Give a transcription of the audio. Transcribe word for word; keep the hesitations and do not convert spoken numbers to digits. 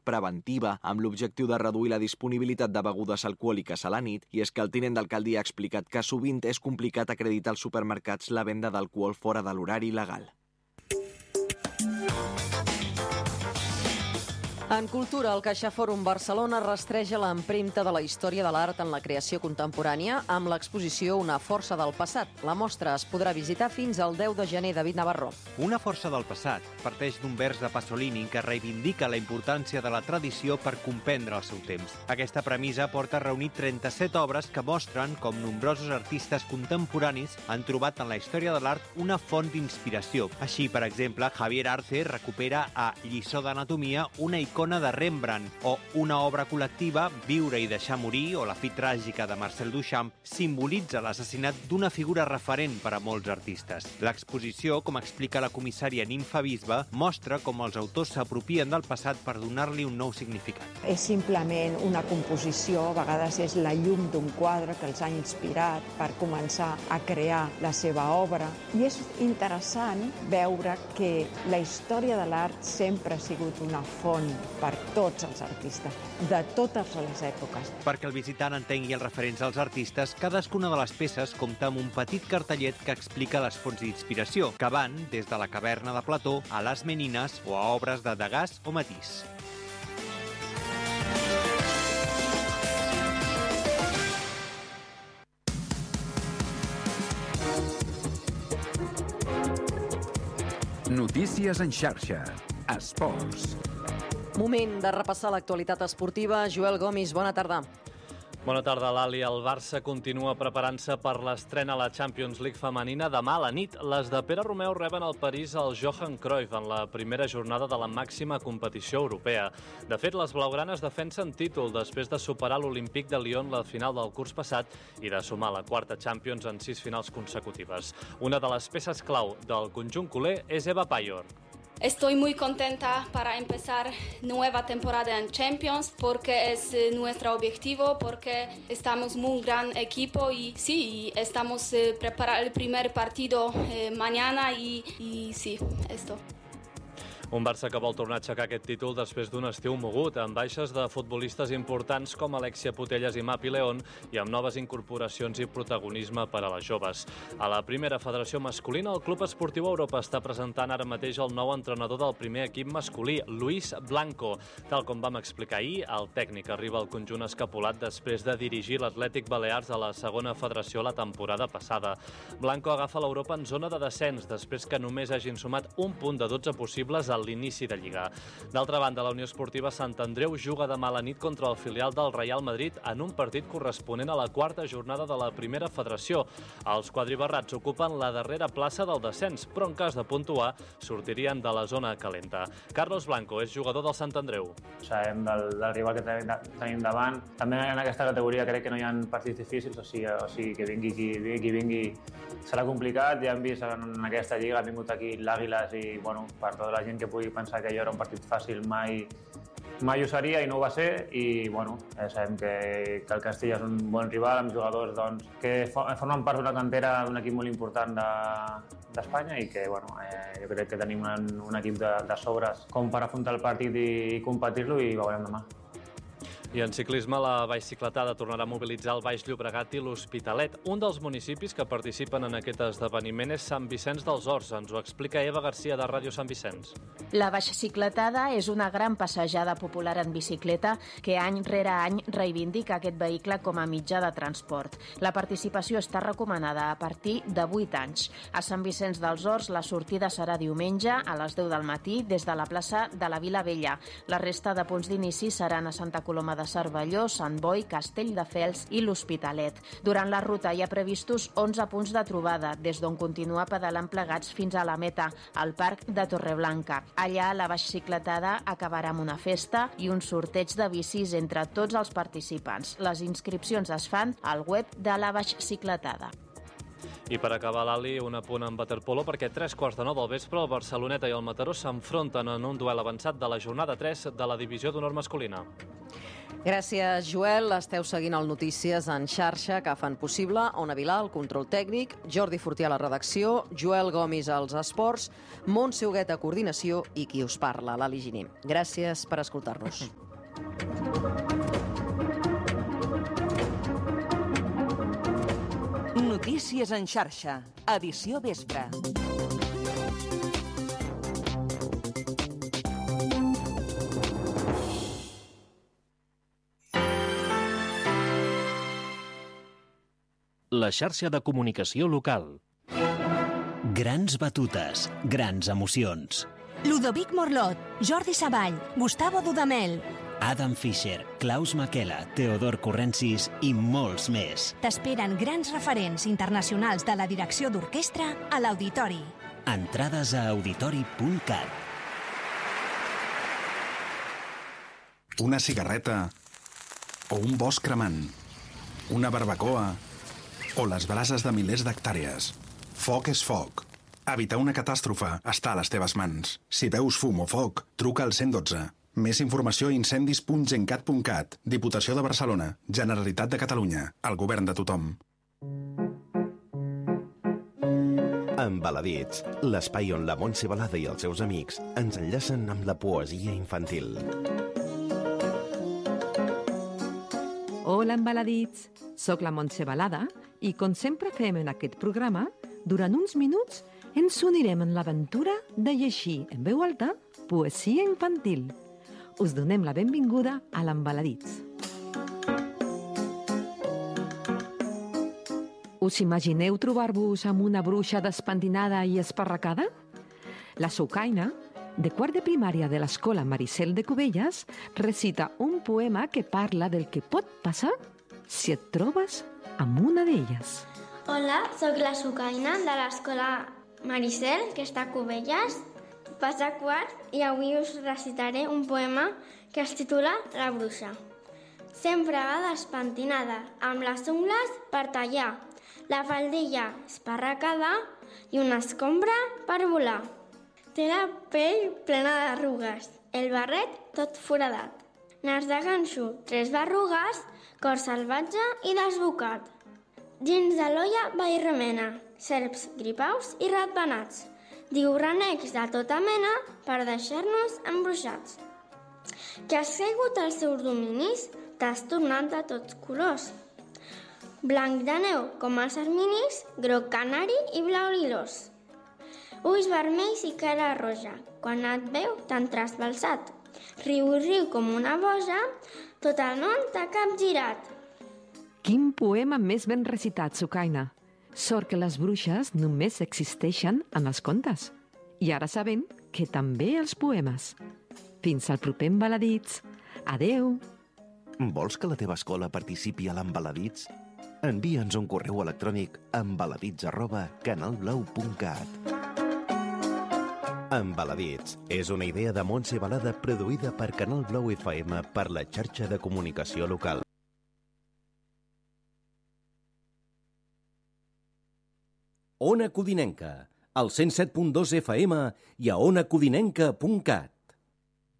preventiva amb l'objectiu de reduir la disponibilitat de begudes alcohòliques a la nit, i és que el tinent d'alcaldia ha explicat que sovint és complicat acreditar als supermercats la venda d'alcohol fora de l'horari legal. En cultura, el CaixaForum Barcelona rastreja l'empremta de la història de l'art en la creació contemporània amb l'exposició Una força del passat. La mostra es podrà visitar fins al deu de gener. David Navarro. Una força del passat parteix d'un vers de Pasolini que reivindica la importància de la tradició per comprendre el seu temps. Aquesta premissa porta a reunir trenta-set obres que mostren com nombrosos artistes contemporanis han trobat en la història de l'art una font d'inspiració. Així, per exemple, Javier Arce recupera a Lliçó d'anatomia una icona de Rembrandt, o una obra col·lectiva, Viure i deixar morir, o La fi tràgica de Marcel Duchamp, simbolitza l'assassinat d'una figura referent per a molts artistes. L'exposició, com explica la comissària Nimfa Bisbe, mostra com els autors s'apropien del passat per donar-li un nou significat. És simplement una composició, a vegades és la llum d'un quadre que els ha inspirat per començar a crear la seva obra. I és interessant veure que la història de l'art sempre ha sigut una font per tots els artistes, de totes les èpoques. Perquè el visitant entengui els referents als artistes, cadascuna de les peces compta amb un petit cartellet que explica les fonts d'inspiració, que van des de la caverna de Plató a les Menines o a obres de Degas o Matisse. Notícies en xarxa. Esports. Moment de repassar l'actualitat esportiva. Joel Gomis, bona tarda. Bona tarda, Lali. El Barça continua preparant-se per l'estrena a la Champions League femenina demà a la nit. Les de Pere Romeu reben al París el Johan Cruyff en la primera jornada de la màxima competició europea. De fet, les blaugranes defensen títol després de superar l'Olímpic de Lyon la final del curs passat i de sumar la quarta Champions en sis finals consecutives. Una de les peces clau del conjunt culer és Eva Payor. Estoy muy contenta para empezar nueva temporada en Champions porque es nuestro objetivo, porque estamos muy gran equipo y sí, estamos eh, preparando el primer partido eh, mañana y, y sí, esto. Un Barça que vol tornar a aixecar aquest títol després d'un estiu mogut, amb baixes de futbolistes importants com Alexia Putellas i Mapi León i amb noves incorporacions i protagonisme per a les joves. A la primera federació masculina, el Club Esportiu Europa està presentant ara mateix el nou entrenador del primer equip masculí, Luis Blanco. Tal com vam explicar ahir, el tècnic arriba al conjunt escapulat després de dirigir l'Atlètic Balears a la segona federació la temporada passada. Blanco agafa l'Europa en zona de descens després que només hagin sumat un punt de dotze possibles a l'inici de Lliga. D'altra banda, la Unió Esportiva Sant Andreu juga demà a la nit contra el filial del Real Madrid en un partit corresponent a la quarta jornada de la primera federació. Els quadribarrats ocupen la darrera plaça del descens, però en cas de puntuar sortirien de la zona calenta. Carlos Blanco és jugador del Sant Andreu. Sabem del, del rival que tenim davant. També en aquesta categoria crec que no hi ha partits difícils, o sigui, o sigui que vingui qui vingui, qui vingui serà complicat. Ja hem vist en aquesta lliga, ha vingut aquí l'Àguiles i bueno, per tota la gent que pugui pensar que allò era un partit fàcil, mai, mai ho seria i no ho va ser. I bueno, eh, sabem que, que el Castilla és un bon rival amb jugadors doncs, que formen part d'una cantera d'un equip molt important d'Espanya de, i que bueno, eh, jo crec que tenim un, un equip de, de sobres com per afrontar el partit i competir-lo i veurem demà. I en ciclisme, la bicicletada tornarà a mobilitzar el Baix Llobregat i l'Hospitalet. Un dels municipis que participen en aquest esdeveniment és Sant Vicenç dels Horts. Ens ho explica Eva Garcia, de Ràdio Sant Vicenç. La bicicletada és una gran passejada popular en bicicleta que any rere any reivindica aquest vehicle com a mitjà de transport. La participació està recomanada a partir de vuit anys. A Sant Vicenç dels Horts la sortida serà diumenge a les deu del matí des de la plaça de la Vila Vella. La resta de punts d'inici seran a Santa Coloma de Cervelló, Sant Boi, Castelldefels i l'Hospitalet. Durant la ruta hi ha previstos onze punts de trobada, des d'on continuar pedalant plegats fins a la meta, al Parc de Torreblanca. Allà la bicicletada acabarà amb una festa i un sorteig de bicis entre tots els participants. Les inscripcions es fan al web de la bicicletada. I per acabar, l'Ali, un apunt en waterpolo, perquè tres quarts de nou del vespre el Barceloneta i el Mataró s'enfronten en un duel avançat de la jornada tres de la divisió d'honor masculina. Gràcies, Joel. Esteu seguint el Notícies en xarxa que fan possible Ona Vilà, el control tècnic, Jordi Fortià a la redacció, Joel Gomis als esports, Montse Huguet a coordinació i qui us parla, l'Ali Gini. Gràcies per escoltar-nos. Notícies en xarxa, edició vespre. La xarxa de comunicació local. Grans batutes, grans emocions. Ludovic Morlot, Jordi Savall, Gustavo Dudamel. Adam Fischer, Klaus Makela, Teodor Corrensis i molts més. T'esperen grans referents internacionals de la direcció d'orquestra a l'Auditori. Entrades a auditori punt cat. Una cigarreta o un bosc cremant, una barbacoa o les brases de milers d'hectàrees. Foc és foc. Evitar una catàstrofe està a les teves mans. Si veus fum o foc, truca al cent dotze. Més informació a incendis punt gencat punt cat. Diputació de Barcelona. Generalitat de Catalunya. El govern de tothom. Embaladits, l'espai on la Montse Balada i els seus amics ens enllacen amb la poesia infantil. Hola, embaladits! Soc la Montse Balada i, com sempre fem en aquest programa, durant uns minuts ens unirem en l'aventura de llegir en veu alta poesia infantil. Us donem la benvinguda a l'Embaladits. Us imagineu trobar-vos amb una bruixa despentinada i esparracada? La Sucaina, de quart de primària de l'escola Maricel de Cubelles, recita un poema que parla del que pot passar si et trobes amb una d'elles. Hola, sóc la Sucaina de l'escola Maricel, que està a Cubelles. Passa quart i avui us recitaré un poema que es titula La bruixa. Sempre va despentinada, amb les ungles per tallar, la faldilla esparracada i una escombra per volar. Té la pell plena d'arrugues, el barret tot foradat. Nas de ganxo, tres berrugues, cor salvatge i desbocat. Dins de l'olla va i remena, serps, gripaus i ratpenats. Diu renecs de tota mena per deixar-nos embruixats. Que has caigut als seus dominis, t'has tornat de tots colors. Blanc de neu com els arminis, groc canari i blau lilós. Ulls vermells i cara roja, quan et veu tan trasbalsat. Riu i riu com una boja, tot el món t'ha capgirat. Quin poema més ben recitat, Sucaina. Sort que les bruixes només existeixen en els contes. I ara sabem que també els poemes. Fins al proper Embaladits. Adeu! Vols que la teva escola participi a l'Embaladits? Envia'ns un correu electrònic a embaladits arroba canalblau punt cat. Embaladits és una idea de Montse Balada produïda per Canal Blau F M per la xarxa de comunicació local. Ona Codinenca, al cent set punt dos F M i a ona codinenca punt cat.